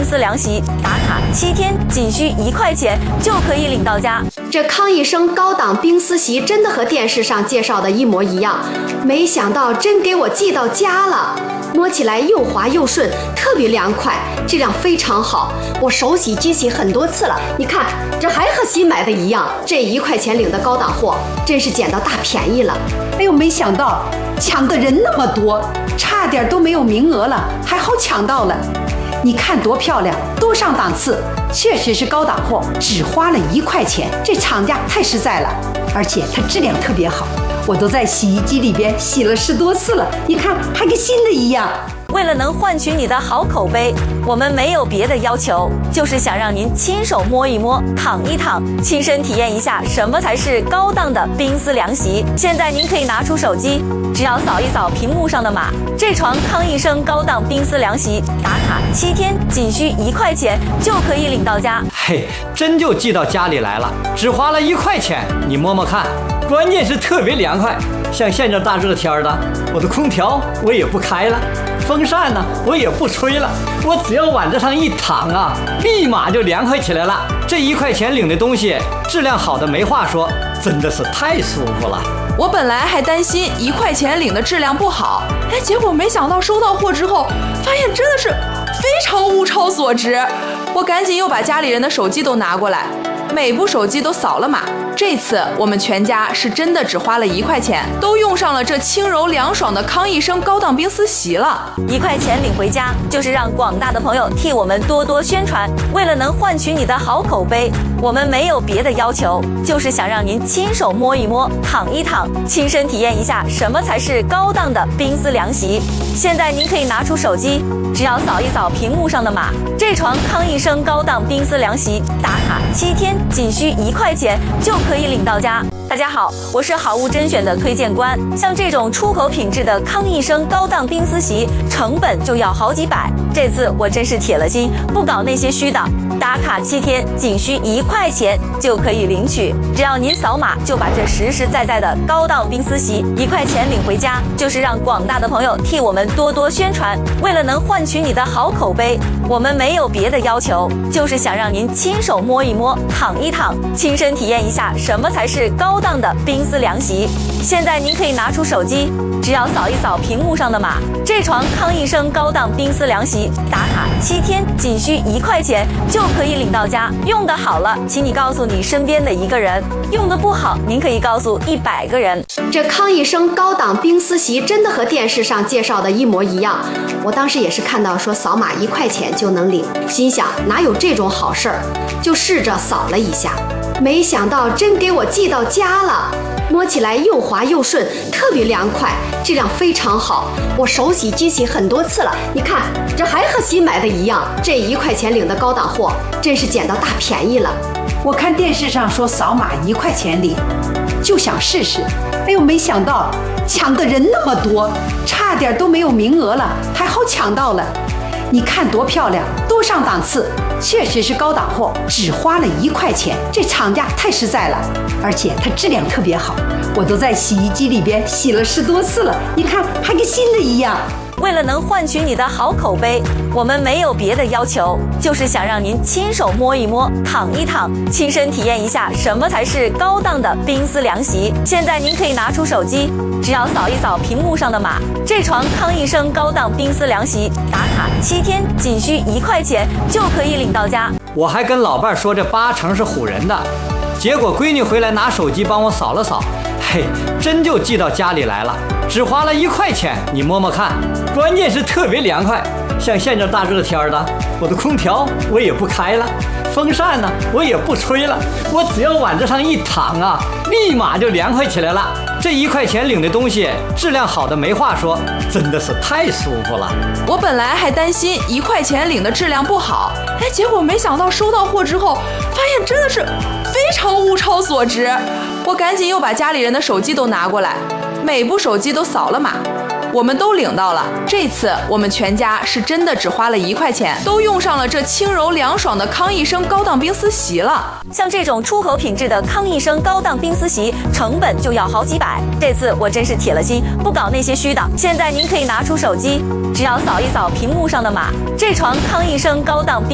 丝凉席，打卡7天，仅需1块钱就可以领到家。 这康一生高档冰丝席真的和电视上介绍的一模一样，没想到真给我寄到家了。摸起来又滑又顺，特别凉快，质量非常好。我手洗机洗很多次了，你看这还和新买的一样。这1块钱领的高档货，真是捡到大便宜了。 哎呦，没想到抢的人那么多，差点都没有名额了，还好抢到了。你看多漂亮，多上档次，确实是高档货，只花了1块钱，这厂家太实在了，而且它质量特别好。我都在洗衣机里边洗了10多次了，你看还跟新的一样。 为了能换取你的好口碑，我们没有别的要求，就是想让您亲手摸一摸、躺一躺，亲身体验一下什么才是高档的冰丝凉席。现在您可以拿出手机，只要扫一扫屏幕上的码，这床康一生高档冰丝凉席，打卡7天，仅需1块钱就可以领到家。 嘿，真就寄到家里来了，只花了1块钱，你摸摸看。关键是特别凉快，像现在大热天的，我的空调我也不开了，风扇呢我也不吹了，我只要往这上一躺啊，立马就凉快起来了。这1块钱领的东西质量好的没话说，真的是太舒服了。 我本来还担心1块钱领的质量不好，结果没想到收到货之后，发现真的是非常物超所值。我赶紧又把家里人的手机都拿过来，每部手机都扫了码。这次我们全家是真的只花了1块钱，都用上了这轻柔凉爽的康一生高档冰丝席了。 1块钱领回家，就是让广大的朋友替我们多多宣传。为了能换取你的好口碑，我们没有别的要求，就是想让您亲手摸一摸、躺一躺，亲身体验一下什么才是高档的冰丝凉席。现在您可以拿出手机，只要扫一扫屏幕上的码，这床康一生高档冰丝凉席，打卡7天，仅需1块钱就可以领到家。大家好，我是好物甄选的推荐官。像这种出口品质的康一生高档冰丝席，成本就要好几百。这次我真是铁了心，不搞那些虚的，打卡7天，仅需1块钱就可以领取。只要您扫码，就把这实实在在的高档冰丝席1块钱领回家，就是让广大的朋友替我们多多宣传。为了能换取你的好口碑，我们没有别的要求，就是想让您亲手摸一摸、躺一躺，亲身体验一下什么才是高档的冰丝凉席。现在您可以拿出手机，只要扫一扫屏幕上的码，这床康一生高档冰丝凉席，打卡7天，仅需1块钱就可以领到家。用得好了，请你告诉你身边的1个人；用得不好，您可以告诉100个人。 这康一生高档冰丝席真的和电视上介绍的一模一样。我当时也是看到说扫码1块钱就能领，心想哪有这种好事儿，就试着扫了一下，没想到真给我寄到家了。摸起来又滑又顺，特别凉快，质量非常好。我手洗机洗很多次了，你看这还和新买的一样。这1块钱领的高档货，真是捡到大便宜了。 我看电视上说扫码1块钱领，就想试试。哎呦，没想到抢的人那么多，差点都没有名额了，还好抢到了。你看多漂亮，多上档次，确实是高档货，只花了1块钱，这厂家太实在了，而且它质量特别好。我都在洗衣机里边洗了10多次了，你看还跟新的一样。 为了能换取你的好口碑，我们没有别的要求，就是想让您亲手摸一摸、躺一躺，亲身体验一下什么才是高档的冰丝凉席。现在您可以拿出手机，只要扫一扫屏幕上的码，这床康一生高档冰丝凉席，打卡7天，仅需1块钱就可以领到家。 我还跟老伴说这8成是唬人的，结果闺女回来拿手机帮我扫了扫，嘿，真就寄到家里来了，只花了1块钱，你摸摸看。关键是特别凉快，像现在大热天的，我的空调我也不开了，风扇呢我也不吹了，我只要往这上一躺啊，立马就凉快起来了。这1块钱领的东西质量好的没话说，真的是太舒服了。 我本来还担心1块钱领的质量不好，结果没想到收到货之后，发现真的是非常物超所值。我赶紧又把家里人的手机都拿过来，每部手机都扫了码，我们都领到了。这次我们全家是真的只花了1块钱，都用上了这轻柔凉爽的康一生高档冰丝席了。 像这种出口品质的康一生高档冰丝席，成本就要好几百。这次我真是铁了心，不搞那些虚的。现在您可以拿出手机，只要扫一扫屏幕上的码，这床康一生高档冰